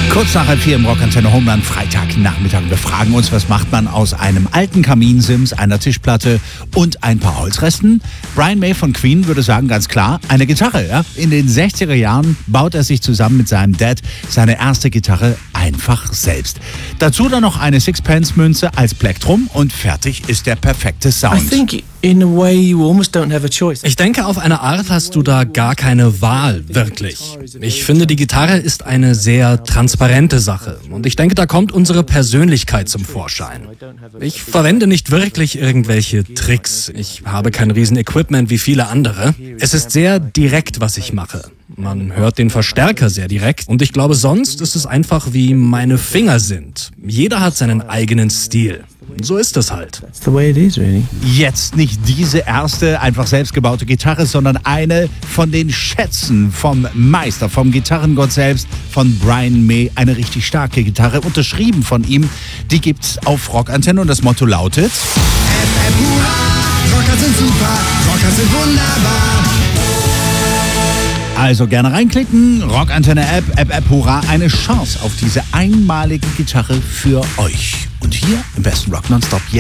Kurz nach 4 im Rockantenne Homeland, Freitagnachmittag. Wir fragen uns, was macht man aus einem alten Kaminsims, einer Tischplatte und ein paar Holzresten? Brian May von Queen würde sagen, ganz klar, eine Gitarre. Ja? In den 60er Jahren baut er sich zusammen mit seinem Dad seine erste Gitarre einfach selbst. Dazu dann noch eine Sixpence-Münze als Plektrum und fertig ist der perfekte Sound. Ich denke, auf eine Art hast du da gar keine Wahl, wirklich. Ich finde, die Gitarre ist eine sehr transparente Sache. Und ich denke, da kommt unsere Persönlichkeit zum Vorschein. Ich verwende nicht wirklich irgendwelche Tricks. Ich habe kein Riesen-Equipment wie viele andere. Es ist sehr direkt, was ich mache. Man hört den Verstärker sehr direkt. Und ich glaube, sonst ist es einfach, wie meine Finger sind. Jeder hat seinen eigenen Stil. So ist es halt. Jetzt nicht diese erste, einfach selbstgebaute Gitarre, sondern eine von den Schätzen vom Meister, vom Gitarrengott selbst, von Brian May. Eine richtig starke Gitarre, unterschrieben von ihm. Die gibt's auf Rockantenne und das Motto lautet: Hurra, Rocker sind super, Rocker sind wunderbar. Also gerne reinklicken, Rockantenne App, hurra, eine Chance auf diese einmalige Gitarre für euch. Und hier im besten Rock Nonstop jetzt.